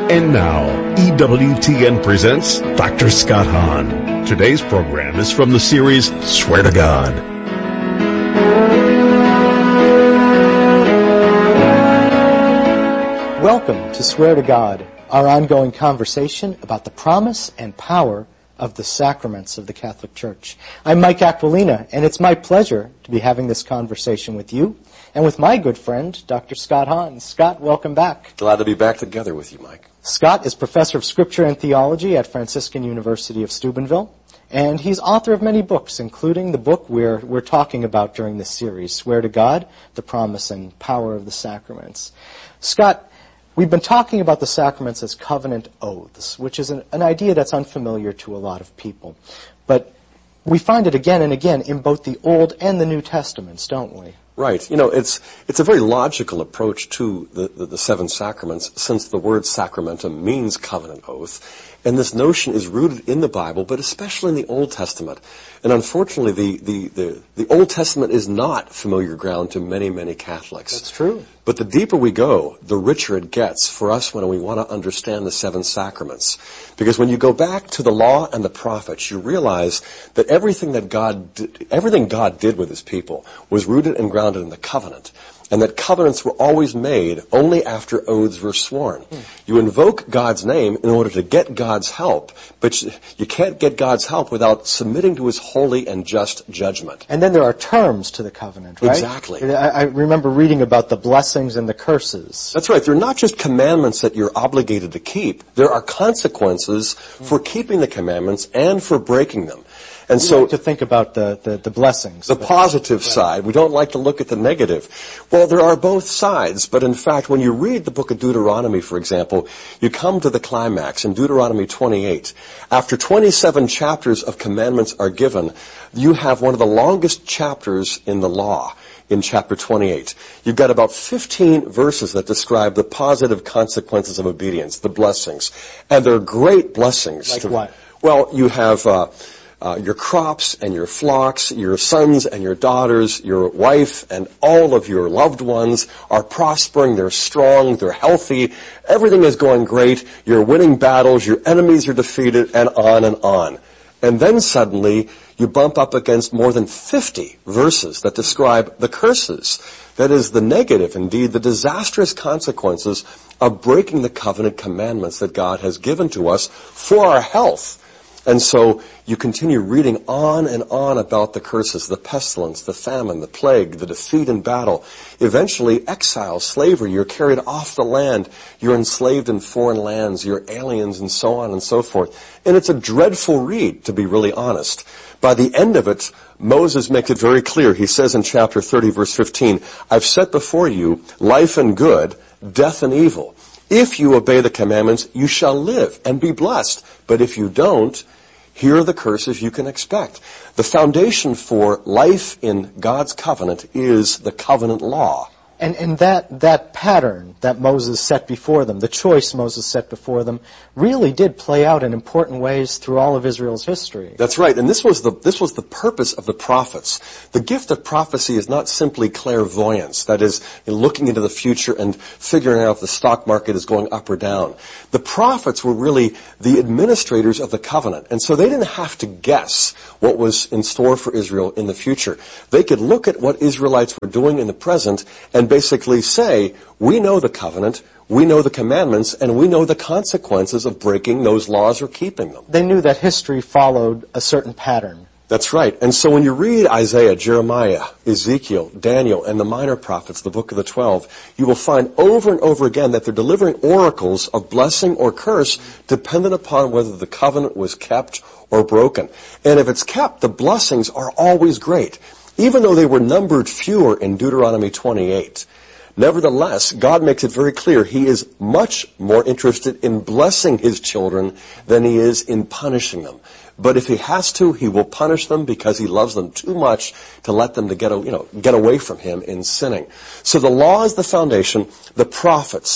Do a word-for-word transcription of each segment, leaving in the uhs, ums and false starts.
And now, E W T N presents Doctor Scott Hahn. Today's program is from the series Swear to God. Welcome to Swear to God, our ongoing conversation about the promise and power of the sacraments of the Catholic Church. I'm Mike Aquilina, and it's my pleasure to be having this conversation with you and with my good friend, Doctor Scott Hahn. Scott, welcome back. Glad to be back together with you, Mike. Scott is professor of Scripture and Theology at Franciscan University of Steubenville, and he's author of many books, including the book we're, we're talking about during this series, Swear to God, the Promise and Power of the Sacraments. Scott, we've been talking about the sacraments as covenant oaths, which is an, an idea that's unfamiliar to a lot of people. But we find it again and again in both the Old and the New Testaments, don't we? Right. You know, it's it's a very logical approach to the, the, the seven sacraments, since the word sacramentum means covenant oath. And this notion is rooted in the Bible, but especially in the Old Testament. And unfortunately, the, the, the, the Old Testament is not familiar ground to many, many Catholics. That's true. But the deeper we go, the richer it gets for us when we want to understand the seven sacraments. Because when you go back to the law and the prophets, you realize that everything that God did, everything God did with his people was rooted and grounded in the covenant. And that covenants were always made only after oaths were sworn. Hmm. You invoke God's name in order to get God's help, but you can't get God's help without submitting to his holy and just judgment. And then there are terms to the covenant, right? Exactly. I, I remember reading about the blessings and the curses. That's right. They're not just commandments that you're obligated to keep. There are consequences hmm. for keeping the commandments and for breaking them. And we so like to think about the, the, the blessings. The positive right. side. We don't like to look at the negative. Well, there are both sides, but in fact, when you read the book of Deuteronomy, for example, you come to the climax in Deuteronomy twenty-eight. After twenty-seven chapters of commandments are given, you have one of the longest chapters in the law. In chapter twenty-eight. You've got about fifteen verses that describe the positive consequences of obedience, the blessings. And they're great blessings. Like to, what? Well, you have uh, uh, your crops and your flocks, your sons and your daughters, your wife and all of your loved ones are prospering, they're strong, they're healthy, everything is going great, you're winning battles, your enemies are defeated, and on and on. And then suddenly, you bump up against more than fifty verses that describe the curses. That is, the negative, indeed, the disastrous consequences of breaking the covenant commandments that God has given to us for our health. And so you continue reading on and on about the curses, the pestilence, the famine, the plague, the defeat in battle. Eventually, exile, slavery, you're carried off the land, you're enslaved in foreign lands, you're aliens, and so on and so forth. And it's a dreadful read, to be really honest. By the end of it, Moses makes it very clear. He says in chapter thirty, verse fifteen, I've set before you life and good, death and evil. If you obey the commandments, you shall live and be blessed. But if you don't, here are the curses you can expect. The foundation for life in God's covenant is the covenant law. And, and that, that pattern that Moses set before them, the choice Moses set before them, really did play out in important ways through all of Israel's history. That's right. And this was the, this was the purpose of the prophets. The gift of prophecy is not simply clairvoyance. That is, looking into the future and figuring out if the stock market is going up or down. The prophets were really the administrators of the covenant. And so they didn't have to guess what was in store for Israel in the future. They could look at what Israelites were doing in the present and basically say, we know the covenant, we know the commandments, and we know the consequences of breaking those laws or keeping them. They knew that history followed a certain pattern. That's right. And so when you read Isaiah, Jeremiah, Ezekiel, Daniel, and the minor prophets, the book of the twelve, you will find over and over again that they're delivering oracles of blessing or curse dependent upon whether the covenant was kept or broken. And if it's kept, the blessings are always great. Even though they were numbered fewer in Deuteronomy twenty-eight, nevertheless, God makes it very clear he is much more interested in blessing his children than he is in punishing them. But if he has to, he will punish them because he loves them too much to let them to get, you know, get away from him in sinning. So the law is the foundation. The prophets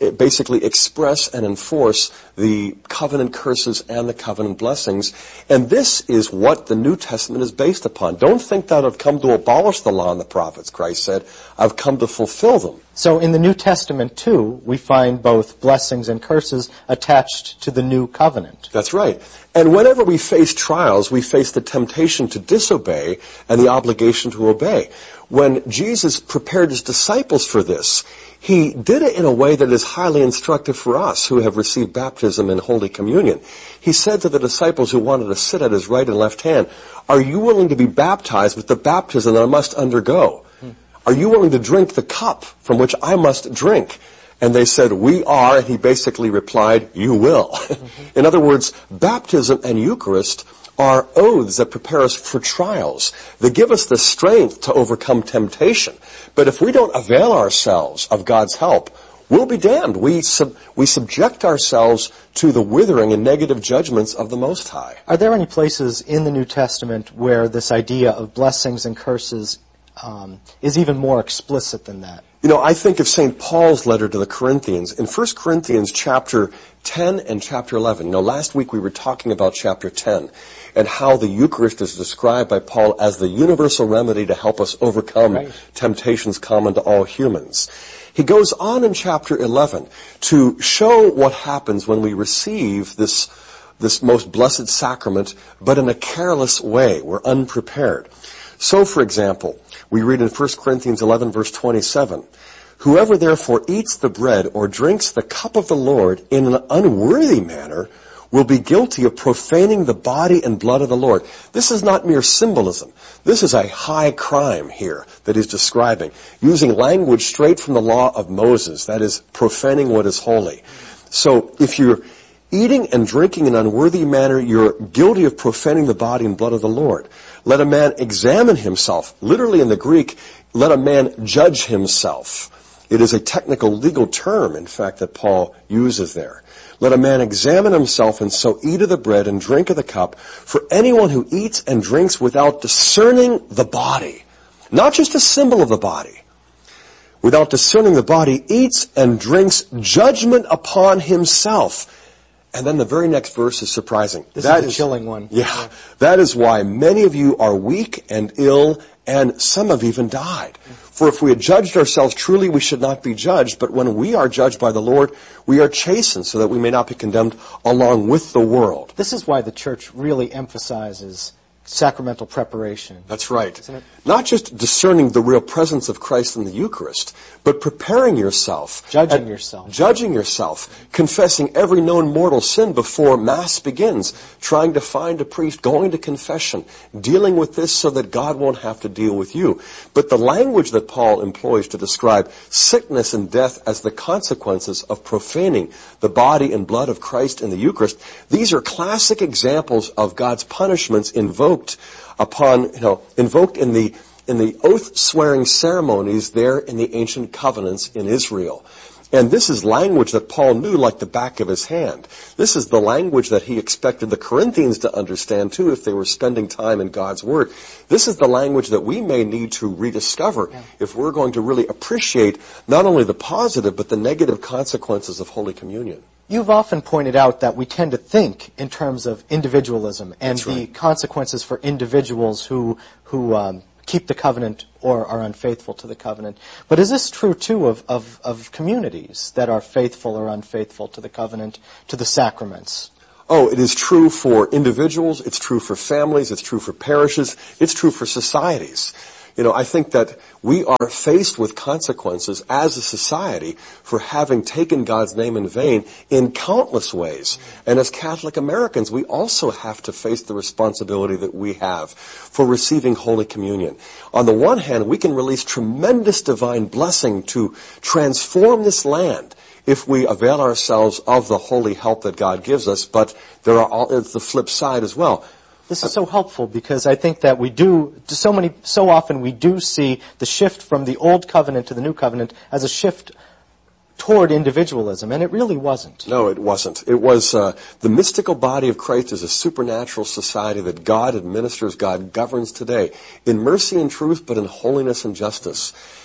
basically express and enforce the covenant curses and the covenant blessings. And this is what the New Testament is based upon. Don't think that I've come to abolish the law and the prophets, Christ said. I've come to fulfill them. So in the New Testament, too, we find both blessings and curses attached to the new covenant. That's right. And whenever we face trials, we face the temptation to disobey and the obligation to obey. When Jesus prepared his disciples for this, he did it in a way that is highly instructive for us who have received baptism in Holy Communion. He said to the disciples who wanted to sit at his right and left hand, "Are you willing to be baptized with the baptism that I must undergo? Are you willing to drink the cup from which I must drink?" And they said, "We are," and he basically replied, "You will." Mm-hmm. In other words, baptism and Eucharist are oaths that prepare us for trials. They give us the strength to overcome temptation. But if we don't avail ourselves of God's help, we'll be damned. We sub- we subject ourselves to the withering and negative judgments of the Most High. Are there any places in the New Testament where this idea of blessings and curses um, is even more explicit than that? You know, I think of Saint Paul's letter to the Corinthians. In First Corinthians chapter ten and chapter eleven, you know, last week we were talking about chapter ten and how the Eucharist is described by Paul as the universal remedy to help us overcome right. temptations common to all humans. He goes on in chapter eleven to show what happens when we receive this, this most blessed sacrament, but in a careless way. We're unprepared. So, for example, we read in First Corinthians eleven, verse twenty-seven, "Whoever therefore eats the bread or drinks the cup of the Lord in an unworthy manner will be guilty of profaning the body and blood of the Lord." This is not mere symbolism. This is a high crime here that he's describing, using language straight from the law of Moses, that is, profaning what is holy. So, if you're eating and drinking in an unworthy manner, you're guilty of profaning the body and blood of the Lord. Let a man examine himself. Literally in the Greek, let a man judge himself. It is a technical legal term, in fact, that Paul uses there. Let a man examine himself and so eat of the bread and drink of the cup. For anyone who eats and drinks without discerning the body, not just a symbol of the body, without discerning the body, eats and drinks judgment upon himself. And then the very next verse is surprising. This that is a is, chilling one. Yeah, yeah. That is why many of you are weak and ill, and some have even died. For if we had judged ourselves truly, we should not be judged. But when we are judged by the Lord, we are chastened so that we may not be condemned along with the world. This is why the Church really emphasizes sacramental preparation. That's right. Isn't it? Not just discerning the real presence of Christ in the Eucharist, but preparing yourself. Judging yourself. Judging yourself. Confessing every known mortal sin before Mass begins. Trying to find a priest. Going to confession. Dealing with this so that God won't have to deal with you. But the language that Paul employs to describe sickness and death as the consequences of profaning the body and blood of Christ in the Eucharist, these are classic examples of God's punishments invoked upon, you know, invoked in the in the oath-swearing ceremonies there in the ancient covenants in Israel. And this is language that Paul knew like the back of his hand. This is the language that he expected the Corinthians to understand too if they were spending time in God's Word. This is the language that we may need to rediscover yeah. if we're going to really appreciate not only the positive but the negative consequences of Holy Communion. You've often pointed out that we tend to think in terms of individualism and That's right. the consequences for individuals who who um, keep the covenant or are unfaithful to the covenant. But is this true, too, of, of, of communities that are faithful or unfaithful to the covenant, to the sacraments? Oh, it is true for individuals, it's true for families, it's true for parishes, it's true for societies. You know, I think that we are faced with consequences as a society for having taken God's name in vain in countless ways. And as Catholic Americans, we also have to face the responsibility that we have for receiving Holy Communion. On the one hand, we can release tremendous divine blessing to transform this land if we avail ourselves of the holy help that God gives us, but there are all, it's the flip side as well. This is so helpful because I think that we do, so many, so often we do see the shift from the old covenant to the new covenant as a shift toward individualism, and it really wasn't. No, it wasn't. It was, uh, the mystical body of Christ is a supernatural society that God administers, God governs today, in mercy and truth, but in holiness and justice.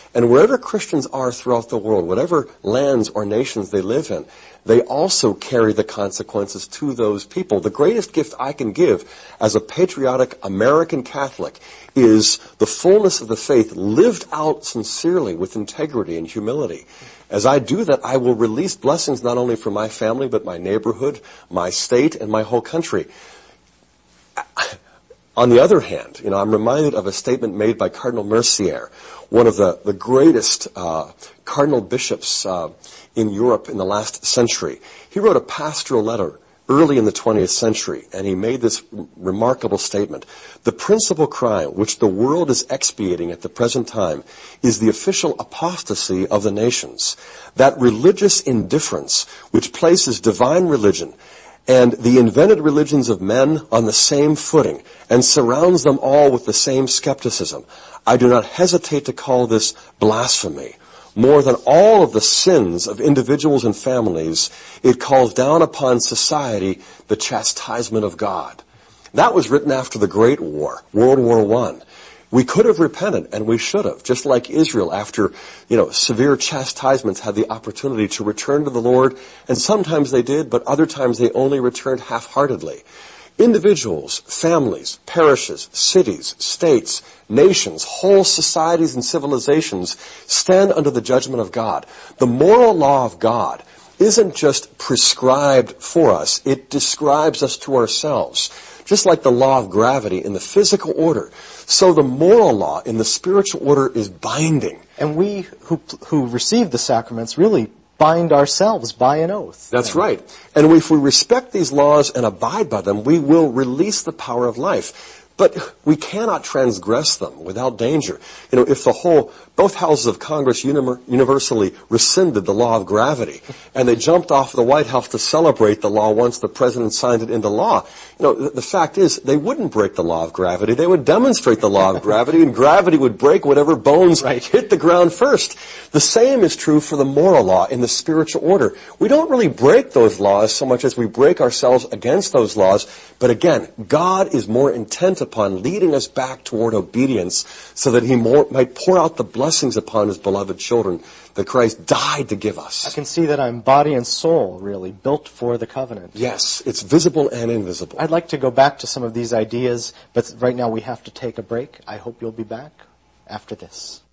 And wherever Christians are throughout the world, whatever lands or nations they live in, they also carry the consequences to those people. The greatest gift I can give as a patriotic American Catholic is the fullness of the faith lived out sincerely with integrity and humility. As I do that, I will release blessings not only for my family, but my neighborhood, my state, and my whole country. On the other hand, you know, I'm reminded of a statement made by Cardinal Mercier, one of the, the greatest uh, cardinal bishops uh, in Europe in the last century. He wrote a pastoral letter early in the twentieth century, and he made this r- remarkable statement. The principal crime which the world is expiating at the present time is the official apostasy of the nations, that religious indifference which places divine religion and the invented religions of men on the same footing, and surrounds them all with the same skepticism. I do not hesitate to call this blasphemy. More than all of the sins of individuals and families, it calls down upon society the chastisement of God. That was written after the Great War, World War One. We could have repented, and we should have, just like Israel after, you know, severe chastisements had the opportunity to return to the Lord, and sometimes they did, but other times they only returned half-heartedly. Individuals, families, parishes, cities, states, nations, whole societies and civilizations stand under the judgment of God. The moral law of God isn't just prescribed for us, it describes us to ourselves. Just like the law of gravity in the physical order, so the moral law in the spiritual order is binding. And we who who receive the sacraments really bind ourselves by an oath. That's right. And if we respect these laws and abide by them, we will release the power of life. But we cannot transgress them without danger. You know, if the whole, both houses of Congress uni- universally rescinded the law of gravity, and they jumped off the White House to celebrate the law once the president signed it into law, you know, the, the fact is, they wouldn't break the law of gravity. They would demonstrate the law of gravity, and gravity would break whatever bones right. hit the ground first. The same is true for the moral law in the spiritual order. We don't really break those laws so much as we break ourselves against those laws. But again, God is more intent upon leading us back toward obedience so that he more, might pour out the blessings upon his beloved children that Christ died to give us. I can see that I'm body and soul, really, built for the covenant. Yes, it's visible and invisible. I'd like to go back to some of these ideas, but right now we have to take a break. I hope you'll be back after this.